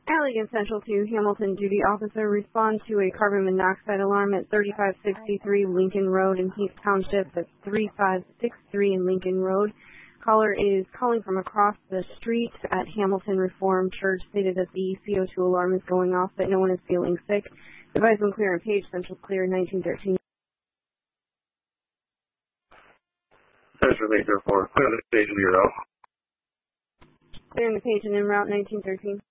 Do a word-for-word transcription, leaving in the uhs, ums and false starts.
Allegan Central to Hamilton duty officer, respond to a carbon monoxide alarm at thirty-five sixty-three Lincoln Road in Heath Township. That's thirty-five sixty-three in Lincoln Road. Caller is calling from across the street at Hamilton Reformed Church, stated that the C O two alarm is going off, but no one is feeling sick. Device when clear on page, Central clear, nineteen thirteen. Central Lincoln for clear the station zero. Clearing the page and en route, nineteen thirteen.